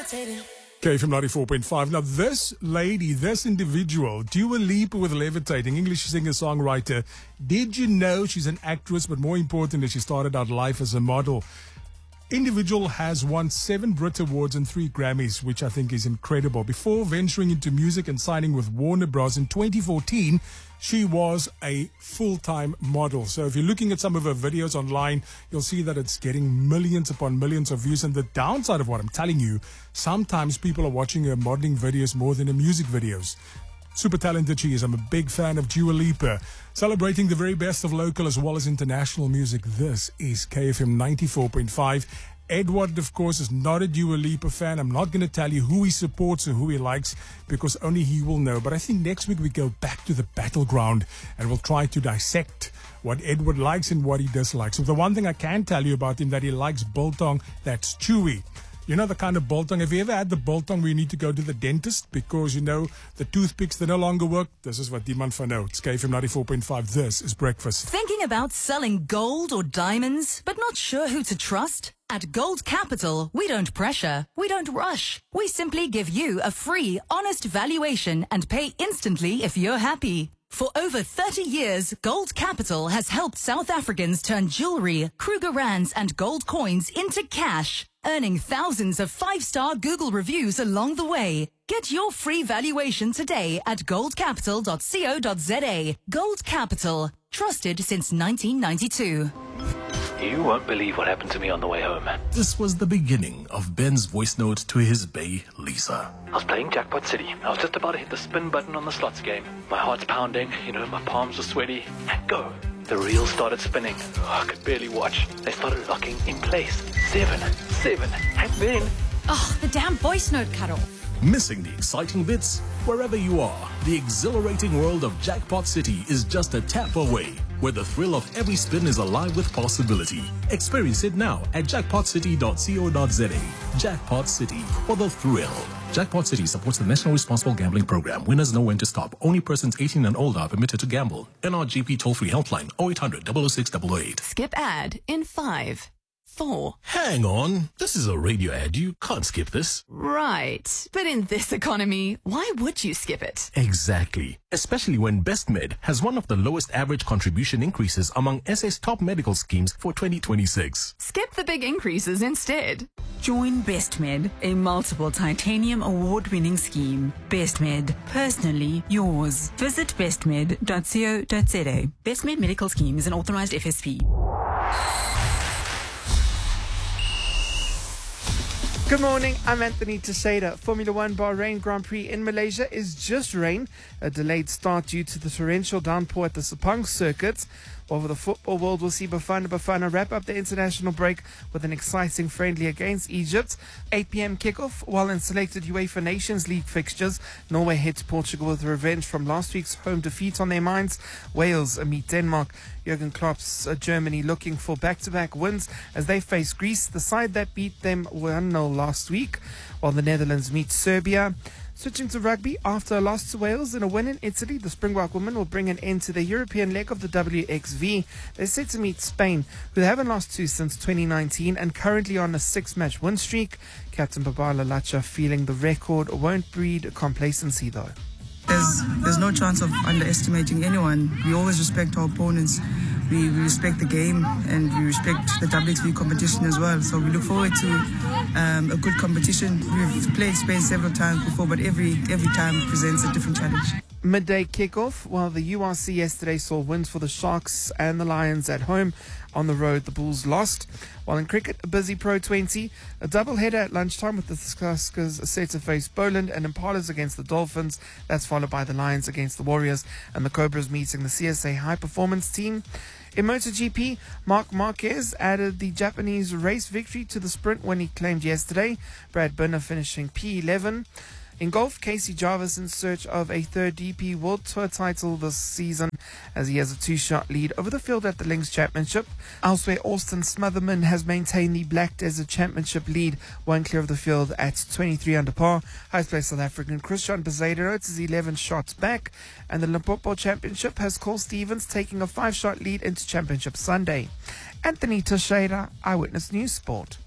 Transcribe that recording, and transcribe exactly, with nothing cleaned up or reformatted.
K F M ninety-four point five. Now, this lady, this individual, Dua Lipa with Levitating, English singer-songwriter. Did you know she's an actress, but more importantly, she started out life as a model? Individual has won seven Brit Awards and three Grammys, which I think is incredible. Before venturing into music and signing with Warner Bros. In twenty fourteen, she was a full-time model. So if you're looking at some of her videos online, you'll see that it's getting millions upon millions of views. And the downside of what I'm telling you, sometimes people are watching her modeling videos more than her music videos. Super talented she is. I'm a big fan of Dua Lipa. Celebrating the very best of local as well as international music. This is K F M ninety-four point five. Edward, of course, is not a Dua Lipa fan. I'm not going to tell you who he supports or who he likes because only he will know. But I think next week we go back to the battleground and we'll try to dissect what Edward likes and what he dislikes. So the one thing I can tell you about him that he likes biltong that's chewy. You know the kind of biltong. Have you ever had the biltong where you need to go to the dentist because, you know, the toothpicks, they no longer work? This is what Diman van out. It's K F M ninety-four point five. This is Breakfast. Thinking about selling gold or diamonds, but not sure who to trust? At Gold Capital, we don't pressure, we don't rush. We simply give you a free, honest valuation and pay instantly if you're happy. For over thirty years, Gold Capital has helped South Africans turn jewelry, Kruger rands and gold coins into cash, earning thousands of five-star Google reviews along the way. Get your free valuation today at gold capital dot co dot za. Gold Capital, trusted since nineteen ninety-two. You won't believe what happened to me on the way home. This was the beginning of Ben's voice note to his bae, Lisa. I was playing Jackpot City. I was just about to hit the spin button on the slots game. My heart's pounding, you know, my palms were sweaty. And go. The reel started spinning. Oh, I could barely watch. They started locking in place. Seven, seven, and then... Oh, the damn voice note cut off. Missing the exciting bits? Wherever you are, the exhilarating world of Jackpot City is just a tap away, where the thrill of every spin is alive with possibility. Experience it now at jackpot city dot co dot za. Jackpot City, for the thrill. Jackpot City supports the National Responsible Gambling Program. Winners know when to stop. Only persons eighteen and older are permitted to gamble. N R G P toll-free helpline oh eight hundred, double oh six, double oh eight. Skip ad in five, four. Hang on. This is a radio ad. You can't skip this. Right. But in this economy, why would you skip it? Exactly. Especially when BestMed has one of the lowest average contribution increases among S A's top medical schemes for twenty twenty-six. Skip the big increases instead. Join BestMed, a multiple titanium award-winning scheme. BestMed, personally yours. Visit bestmed dot co dot za. BestMed Medical Scheme is an authorized F S P. Good morning, I'm Anthony Teixeira. Formula One Bahrain Grand Prix in Malaysia is just rain. A delayed start due to the torrential downpour at the Sepang circuit. Over the football world, we'll see Bafana Bafana wrap up the international break with an exciting friendly against Egypt. eight p.m. kickoff, while in selected UEFA Nations League fixtures, Norway head to Portugal with revenge from last week's home defeat on their minds. Wales meet Denmark. Jurgen Klopp's uh, Germany looking for back-to-back wins as they face Greece, the side that beat them one nil last week, while the Netherlands meet Serbia. Switching to rugby, after a loss to Wales and a win in Italy, the Springbok women will bring an end to the European leg of the W X V. They're set to meet Spain, who they haven't lost to since twenty nineteen and currently on a six-match win streak. Captain Babala Lacha feeling the record won't breed complacency though. There's, there's no chance of underestimating anyone. We always respect our opponents. We, we respect the game and we respect the W X V competition as well. So we look forward to um, a good competition. We've played Spain several times before, but every every time presents a different challenge. Midday kickoff, while the U R C yesterday saw wins for the Sharks and the Lions at home. On the road, the Bulls lost. While in cricket, a busy Pro twenty, a double-header at lunchtime with the Tuskers set to face Poland and Impalas against the Dolphins. That's followed by the Lions against the Warriors and the Cobras meeting the C S A high-performance team. In MotoGP, Marc Marquez added the Japanese race victory to the sprint when he claimed yesterday. Brad Binder finishing P eleven. In golf, Casey Jarvis in search of a third D P World Tour title this season as he has a two-shot lead over the field at the Links Championship. Elsewhere, Austin Smotherman has maintained the Black Desert Championship lead, one clear of the field at twenty-three under par. Highest placed South African Christian Bezuidenhout is eleven shots back, and the Limpopo Championship has Cole Stevens taking a five-shot lead into Championship Sunday. Anthony Teixeira, Eyewitness News Sport.